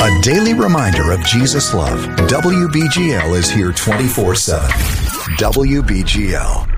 A daily reminder of Jesus' love. WBGL is here 24/7. WBGL.